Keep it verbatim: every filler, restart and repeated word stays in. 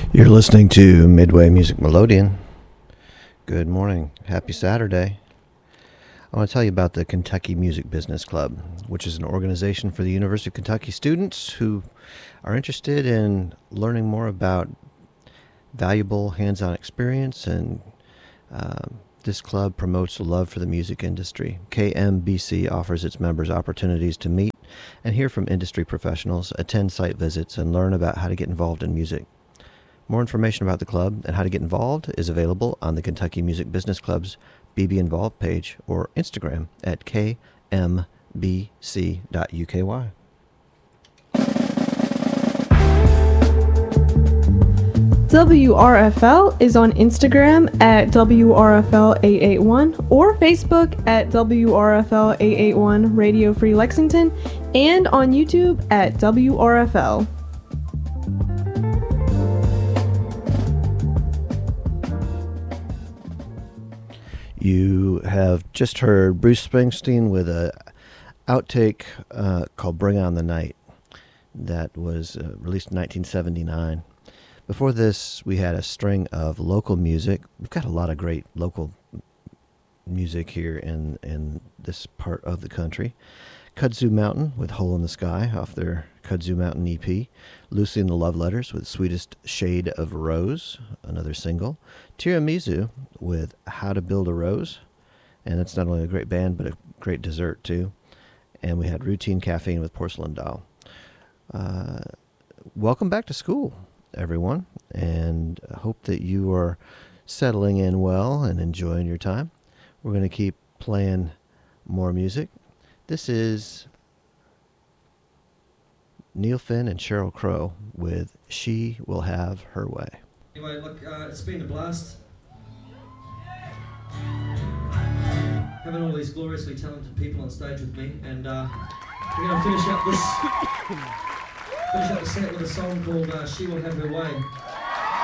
You're listening to Midway Music Melodeon. Good morning. Happy Saturday. I want to tell you about the Kentucky Music Business Club, which is an organization for the University of Kentucky students who are interested in learning more about valuable hands-on experience, and uh, this club promotes a love for the music industry. K M B C offers its members opportunities to meet and hear from industry professionals, attend site visits, and learn about how to get involved in music. More information about the club and how to get involved is available on the Kentucky Music Business Club's B B Involved page or Instagram at k m b c dot u k y. W R F L is on Instagram at W R F L eight eight one or Facebook at W R F L eight eight one Radio Free Lexington and on YouTube at W R F L. You have just heard Bruce Springsteen with a outtake uh, called Bring On the Night that was uh, released in nineteen seventy-nine. Before this, we had a string of local music. We've got a lot of great local music here in, in this part of the country. Kudzu Mountain with Hole in the Sky off their Kudzu Mountain E P. Lucy and the Love Letters with Sweetest Shade of Rose, another single. Tiramisu with How to Build a Rose, and that's not only a great band, but a great dessert too. And we had Routine Caffeine with Porcelain Doll. Uh, welcome back to school, everyone, and I hope that you are settling in well and enjoying your time. We're going to keep playing more music. This is Neil Finn and Sheryl Crow with She Will Have Her Way. Anyway, look, uh, it's been a blast having all these gloriously talented people on stage with me, and uh, we're going to finish up this finish up the set with a song called uh, She Will Have Her Way.